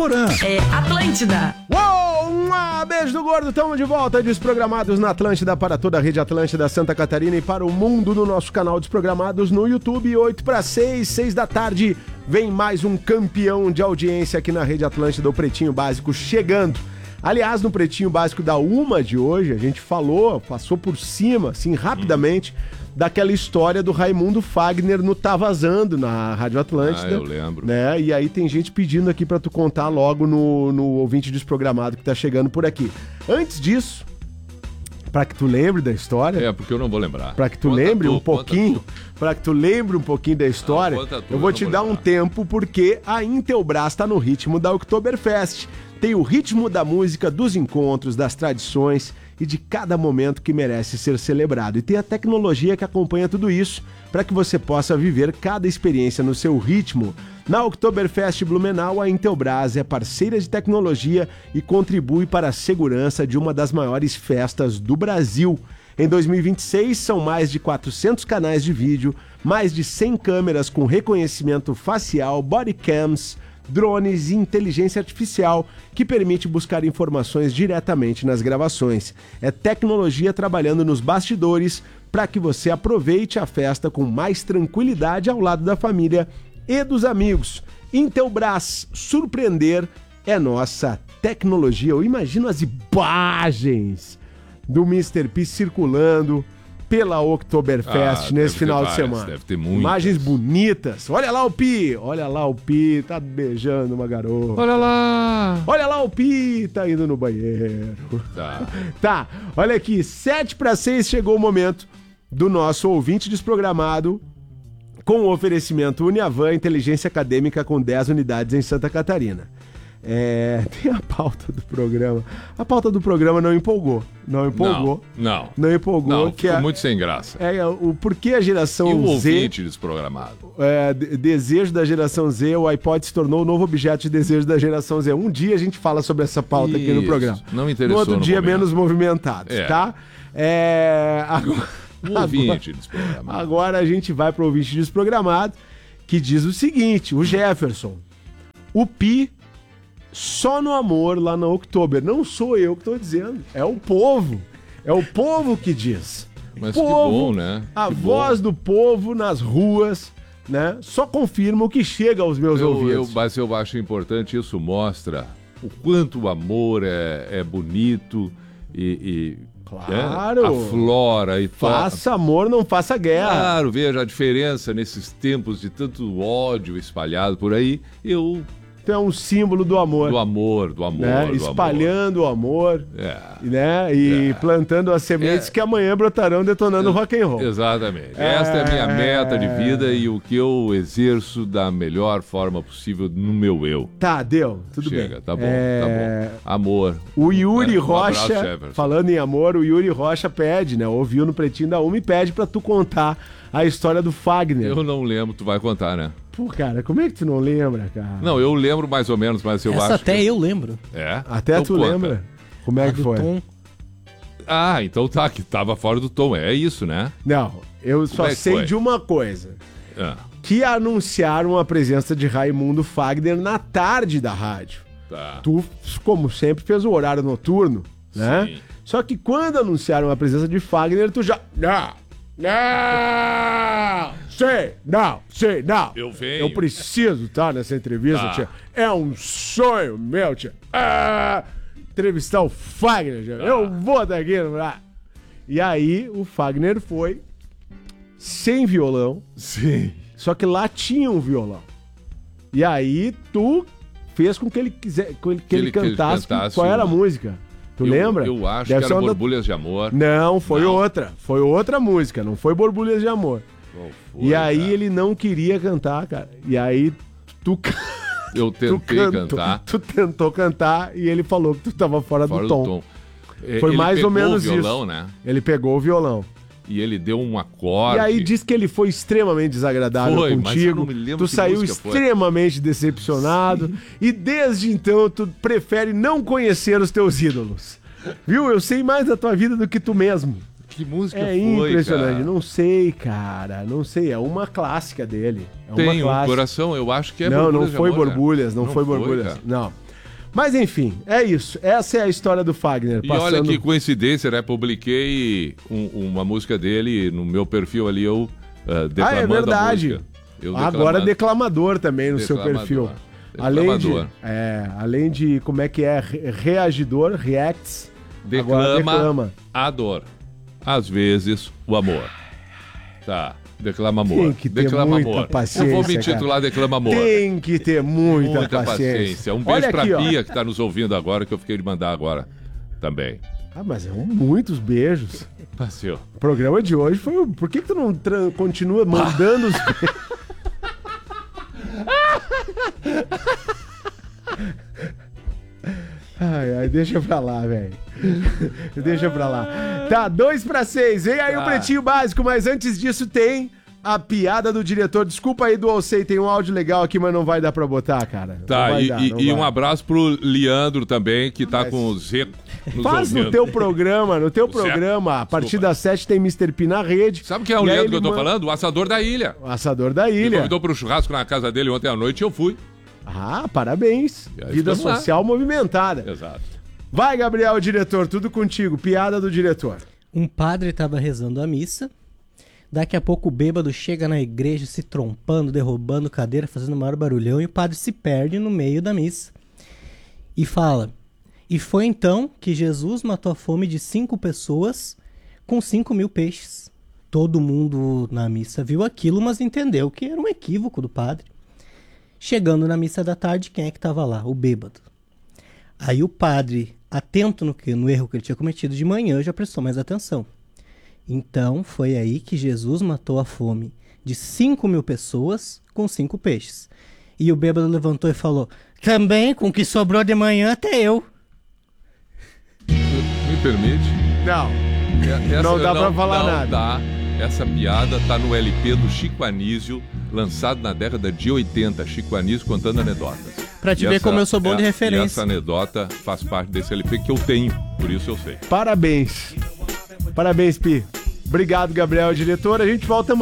É Atlântida. Uou! Beijo do gordo, estamos de volta, Desprogramados na Atlântida, para toda a rede Atlântida Santa Catarina e para o mundo no nosso canal Desprogramados no YouTube, 8 para 6, 6 da tarde, vem mais um campeão de audiência aqui na rede Atlântida, o Pretinho Básico chegando. Aliás, no Pretinho Básico da Uma de hoje, a gente passou por cima, assim, rapidamente, daquela história do Raimundo Fagner no Tá Vazando, na Rádio Atlântida. Eu lembro. Né? E aí tem gente pedindo aqui pra tu contar logo no ouvinte desprogramado que tá chegando por aqui. Antes disso, pra que tu lembre da história... É, porque eu não vou lembrar. Pra que tu lembre um pouquinho... Pra que tu lembre um pouquinho da história, eu vou te dar um tempo, porque a Intelbras tá no ritmo da Oktoberfest. Tem o ritmo da música, dos encontros, das tradições e de cada momento que merece ser celebrado. E tem a tecnologia que acompanha tudo isso para que você possa viver cada experiência no seu ritmo. Na Oktoberfest Blumenau, a Intelbras é parceira de tecnologia e contribui para a segurança de uma das maiores festas do Brasil. Em 2026, são mais de 400 canais de vídeo, mais de 100 câmeras com reconhecimento facial, bodycams, drones e inteligência artificial que permite buscar informações diretamente nas gravações. É tecnologia trabalhando nos bastidores para que você aproveite a festa com mais tranquilidade ao lado da família e dos amigos. Intelbras, surpreender é nossa tecnologia. Eu imagino as imagens do Mr. P circulando pela Oktoberfest nesse final de semana. Deve ter muitas. Imagens bonitas. Olha lá o Pi, tá beijando uma garota. Olha lá o Pi, tá indo no banheiro. Tá, olha aqui, 7 para 6 chegou o momento do nosso ouvinte desprogramado com o oferecimento Uniavan, inteligência acadêmica com 10 unidades em Santa Catarina. Tem a pauta do programa. A pauta do programa não empolgou. Não empolgou. Não, ficou muito sem graça. O porquê a geração Z... E o Z... ouvinte desprogramado. Desejo da geração Z, o iPod se tornou o novo objeto de desejo da geração Z. Um dia a gente fala sobre essa pauta aqui no programa. Não me interessou. No outro dia momento. menos movimentado, tá? O ouvinte desprogramado. Agora a gente vai para o ouvinte desprogramado, que diz o seguinte, o Jefferson. O Pi... só no amor lá na Oktober. Não sou eu que estou dizendo. É o povo. É o povo que diz. Mas povo, que bom, né? A voz do povo nas ruas, né? Só confirma o que chega aos meus ouvidos. Mas eu acho importante, isso mostra o quanto o amor é bonito e claro. Aflora e faça amor, não faça guerra. Claro, veja a diferença nesses tempos de tanto ódio espalhado por aí. É um símbolo do amor. Do amor. Né? Espalhando o amor. Né? E plantando as sementes que amanhã brotarão detonando o rock and roll. Exatamente. Esta é a minha meta de vida e o que eu exerço da melhor forma possível no meu eu. Tá, deu. Tudo bem. Tá bom. Amor. O Yuri Rocha, abraço, falando em amor, o Yuri Rocha pede, né? Ouviu no Pretinho da Uma e pede pra tu contar a história do Fagner. Eu não lembro, tu vai contar, né? Pô, cara, como é que tu não lembra, cara? Não, eu lembro mais ou menos, mas eu acho até eu lembro. Até então tu lembra? Como é que foi? Tom. Então tá, que tava fora do tom. É isso, né? Não, eu só sei de uma coisa. Que anunciaram a presença de Raimundo Fagner na tarde da rádio. Tá. Tu, como sempre, fez o horário noturno, né? Sim. Só que quando anunciaram a presença de Fagner, tu já... Não! Eu venho. Eu preciso estar nessa entrevista, tia. É um sonho meu, tia. Entrevistar o Fagner, tia. Eu vou daqui. E aí, o Fagner foi sem violão. Sim. Só que lá tinha um violão. E aí, tu fez com que ele cantasse qual era a música. Tu lembra? Eu acho que era Borbulhas de Amor. Não, foi outra. Foi outra música, não foi Borbulhas de Amor. E aí ele não queria cantar, cara. E aí eu tentei cantar. Tu tentou cantar e ele falou que tu tava fora do tom. Foi ele mais ou menos o violão, isso. Né? Ele pegou o violão. E ele deu um acorde. E aí diz que ele foi extremamente desagradável contigo. Mas eu não me lembro tu saiu extremamente decepcionado. Sim. E desde então tu prefere não conhecer os teus ídolos. Viu? Eu sei mais da tua vida do que tu mesmo. Que música foi, impressionante. Cara? Não sei, cara. Não sei. É uma clássica dele. Tem um coração, eu acho que é Borbulhas. Não, não foi Borbulhas. Não foi Borbulhas. Não. Mas enfim, é isso. Essa é a história do Fagner. E olha que coincidência, né? Publiquei uma música dele no meu perfil ali, eu declamando é verdade. a música. Agora declamador também no seu perfil. Além de como é que é, reagidor, reacts, declama a dor. Às vezes, o amor. Tá, declama amor. Tem que ter declama muita amor. paciência, Eu vou me intitular Declama Amor. Tem que ter muita paciência. Um beijo pra Pia, que tá nos ouvindo agora, que eu fiquei de mandar agora também. Mas muitos beijos. Passeio. O programa de hoje foi... Por que tu não continua mandando os beijos? Ai, deixa pra lá, velho. Deixa pra lá. Tá, 2-6. Vem aí o Pretinho Básico, mas antes disso tem a piada do diretor. Desculpa aí do Alcei, tem um áudio legal aqui, mas não vai dar pra botar, cara. Tá, um abraço pro Leandro também, que tá com o Zeco nos Faz ouvindo. no teu programa, a partir das 7 tem Mr. P na rede. Sabe quem é o Leandro que eu tô falando? O Assador da Ilha. O Assador da Ilha. Me convidou pro churrasco na casa dele ontem à noite e eu fui. Parabéns. Vida social movimentada. Exato. Vai, Gabriel, diretor, tudo contigo. Piada do diretor. Um padre estava rezando a missa. Daqui a pouco o bêbado chega na igreja se trompando, derrubando cadeira, fazendo o maior barulhão, e o padre se perde no meio da missa. E fala: e foi então que Jesus matou a fome de 5 pessoas com 5.000 peixes. Todo mundo na missa viu aquilo, mas entendeu que era um equívoco do padre. Chegando na missa da tarde, quem é que estava lá? O bêbado. Aí o padre, atento no erro que ele tinha cometido de manhã, já prestou mais atenção. Então, foi aí que Jesus matou a fome de 5.000 pessoas com 5 peixes. E o bêbado levantou e falou: também, com o que sobrou de manhã, até eu. Me permite? Não dá pra falar nada. Dá. Essa piada tá no LP do Chico Anísio, lançado na década de 80. Chico Anísio contando anedotas. Pra te ver como eu sou bom de referência. E essa anedota faz parte desse LP que eu tenho, por isso eu sei. Parabéns. Parabéns, Pi. Obrigado, Gabriel, diretor. A gente volta amanhã.